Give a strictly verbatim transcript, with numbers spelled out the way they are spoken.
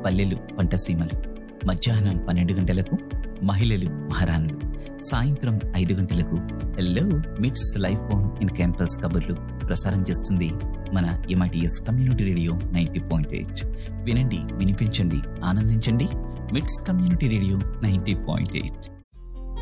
పల్లెలు పంటసీమలు. మధ్యాహ్నం పన్నెండు గంటలకు మహిళలు మహారాణులు. సాయంత్రం ఐదు గంటలకు హెల్లో మిట్స్ లైఫ్ ఆన్ ఇన్ క్యాంపస్ కబుర్లు ప్రసారం చేస్తుంది మన MITS community radio ninety point eight. వినండి, వినిపించండి, ఆనందించండి. మిట్స్ community radio ninety point eight.